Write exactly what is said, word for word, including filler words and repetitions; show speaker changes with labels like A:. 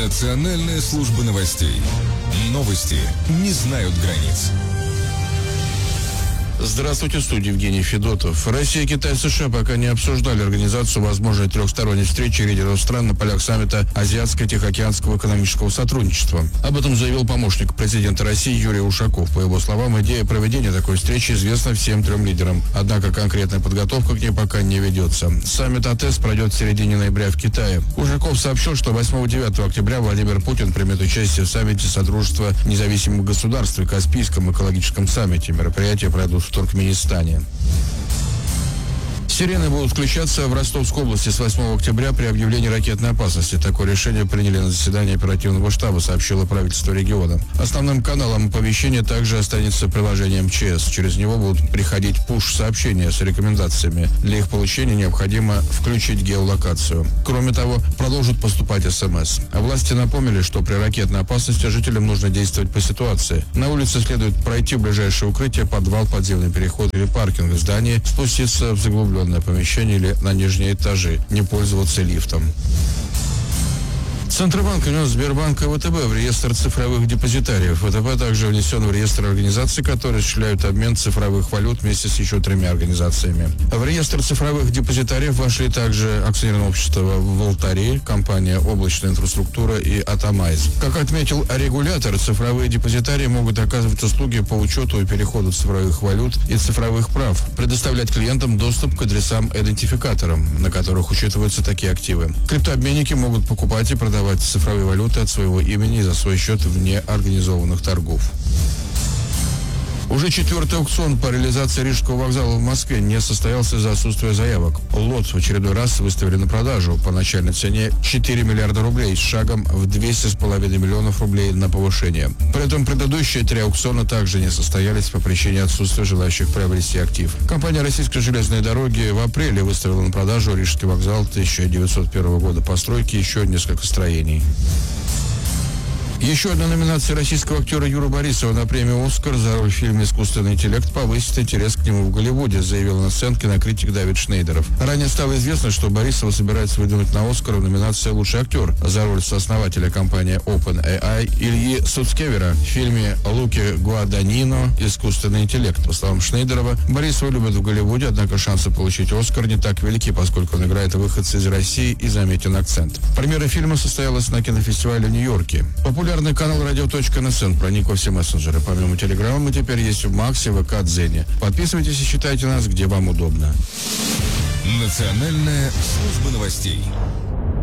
A: Национальная служба новостей. Новости не знают границ.
B: Здравствуйте, в студии Евгений Федотов. Россия, Китай, США пока не обсуждали организацию возможной трехсторонней встречи лидеров стран на полях саммита Азиатско-Тихоокеанского экономического сотрудничества. Об этом заявил помощник президента России Юрий Ушаков. По его словам, идея проведения такой встречи известна всем трем лидерам. Однако конкретная подготовка к ней пока не ведется. Саммит АТЭС пройдет в середине ноября в Китае. Ушаков сообщил, что восьмого-девятого октября Владимир Путин примет участие в саммите Содружества независимых государств и Каспийском экологическом саммите. Мероприятия пройдут в Туркменистане. Сирены будут включаться в Ростовской области с восьмого октября при объявлении ракетной опасности. Такое решение приняли на заседании оперативного штаба, сообщило правительство региона. Основным каналом оповещения также останется приложение эм че эс. Через него будут приходить пуш-сообщения с рекомендациями. Для их получения необходимо включить геолокацию. Кроме того, продолжат поступать эс эм эс. А власти напомнили, что при ракетной опасности жителям нужно действовать по ситуации. На улице следует пройти в ближайшее укрытие, подвал, подземный переход или паркинг в здании, спуститься в заглубленное помещение или на нижние этажи, не пользоваться лифтом. Центробанк внес Сбербанк и вэ тэ бэ в реестр цифровых депозитариев. вэ тэ бэ также внесен в реестр организаций, которые осуществляют обмен цифровых валют вместе с еще тремя организациями. В реестр цифровых депозитариев вошли также акционерное общество «Волтари», компания «Облачная инфраструктура» и «Атомайз». Как отметил регулятор, цифровые депозитарии могут оказывать услуги по учету и переходу цифровых валют и цифровых прав, предоставлять клиентам доступ к адресам-идентификаторам, на которых учитываются такие активы. Криптообменники могут покупать и продавать цифровые валюты от своего имени и за свой счет вне организованных торгов. Уже четвертый аукцион по реализации Рижского вокзала в Москве не состоялся из-за отсутствия заявок. Лот в очередной раз выставили на продажу по начальной цене четыре миллиарда рублей с шагом в двести с половиной миллионов рублей на повышение. При этом предыдущие три аукциона также не состоялись по причине отсутствия желающих приобрести актив. Компания «Российские железные дороги» в апреле выставила на продажу Рижский вокзал тысяча девятьсот первого года постройки и еще несколько строений. Еще одна номинация российского актера Юры Борисова на премию «Оскар» за роль в фильме «Искусственный интеллект» повысит интерес к нему в Голливуде, заявил на сцене кинокритик Давид Шнейдеров. Ранее стало известно, что Борисова собирается выдвинуть на «Оскар» в номинации «Лучший актер» за роль сооснователя компании OpenAI Ильи Суцкевера в фильме Луки Гуаданино «Искусственный интеллект». По словам Шнейдерова, Борисова любят в Голливуде, однако шансы получить «Оскар» не так велики, поскольку он играет выходца из России и заметен акцент. Премьера фильма состоялась на кинофестивале в Нью-Йорке. Популярный канал радио точка эн эс эн проник во все мессенджеры. Помимо Телеграма мы теперь есть в Максе, ВК, Дзене. Подписывайтесь и читайте нас, где вам удобно.
A: Национальная служба новостей.